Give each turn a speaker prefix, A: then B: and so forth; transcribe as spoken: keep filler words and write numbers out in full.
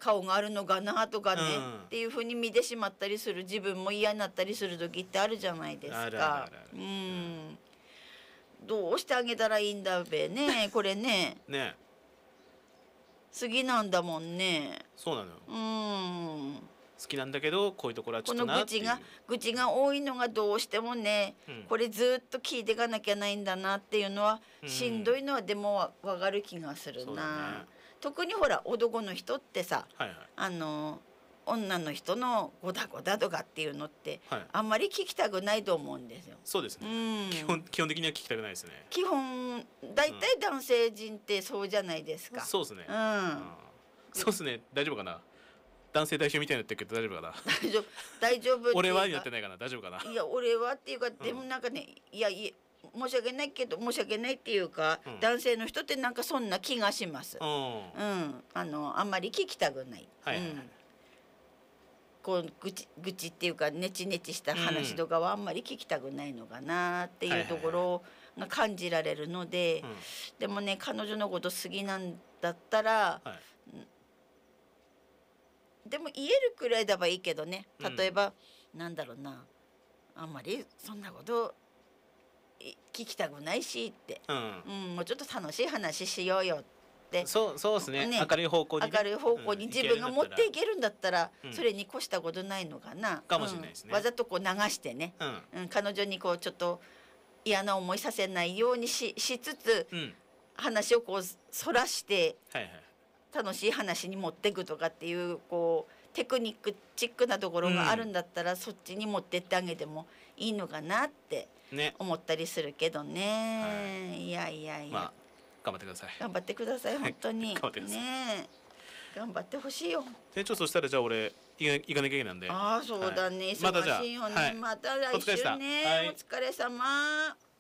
A: 顔があるのかなとかね、
B: うん、
A: っていうふうに見てしまったりする自分も嫌になったりする時ってあるじゃないですか。
B: あるあるあるある、
A: うん、どうしてあげたらいいんだべねこれね
B: ね、
A: 好きなんだもんね。
B: そうなのよ。
A: うん、
B: 好きなんだけどこういうところはちょ
A: こ
B: っとなっていう。
A: の愚痴が愚痴が多いのがどうしてもね、
B: うん、
A: これずっと聞いていかなきゃないんだなっていうのは、
B: うん、
A: しんどいのはでもわ分かる気がする
B: そうだ
A: な、
B: ね、
A: 特にほら男の人ってさ、
B: はいはい、
A: あの女の人のゴダゴダとかっていうのって、
B: はい、
A: あんまり聞きたくないと思うんですよ。
B: そうですね、
A: うん、
B: 基本基本的には聞きたくないですね。
A: 基本だいたい男性陣ってそうじゃないですか。
B: そうですね、
A: うん、
B: うん、そうですね。大丈夫かな、男性代表みたいになってるけど大丈夫かな
A: 大丈夫大丈夫っていうか
B: 俺はになってないかな、大丈夫かな。
A: いや俺はっていうか、でもなんかね、いやいや申し訳ないけど申し訳ないっていうか、
B: うん、
A: 男性の人ってなんかそんな気がします。
B: うん、
A: うん、あのあんまり聞きたくない、
B: はいはいはい、
A: うん、こう愚痴愚痴っていうかネチネチした話とかはあんまり聞きたくないのかなっていうところが感じられるので、でもね彼女のこと好きなんだったら、はい、でも言えるくらいだばいいけどね、例えば、うん、なんだろうな、あんまりそんなこと聞きたくないしって、うんうん、もうちょっと楽しい話しようよって、
B: そうそうですね、ね、明るい方向に、ね、
A: 明るい方向に自分が持っていけるんだったら、
B: うん、
A: それに越したことないのかな、
B: かもしれないですね、
A: うん、わざとこう流してね、うんうん、彼女にこうちょっと嫌な思いさせないように し, しつつ、うん、話をこうそらして、はいはい、楽しい話に持っていくとかっていうこうテクニックチックなところがあるんだったら、うん、そっちに持ってってあげてもいいのかなって思ったりするけどね、はい、いやいやいや、まあ、
B: 頑張ってください。
A: 頑張ってください本当に、
B: 頑張ってください
A: ね、頑張ってほしいよ。
B: でちょっとそしたらじゃあ俺行かなきゃいけないなんで、
A: ああそうだね、
B: はい、
A: 忙しいよね、
B: またじゃあ、はい、
A: また来週ね、
B: お疲れ様、
A: お疲れ様。